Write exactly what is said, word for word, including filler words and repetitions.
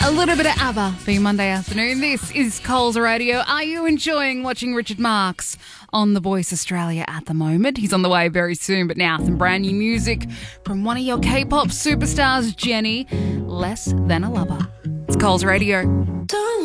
A little bit of ABBA for your Monday afternoon. This is Coles Radio. Are you enjoying watching Richard Marx on The Voice Australia at the moment? He's on the way very soon, but now some brand new music from one of your K-pop superstars, Jenny, Less Than a Lover. It's Coles Radio.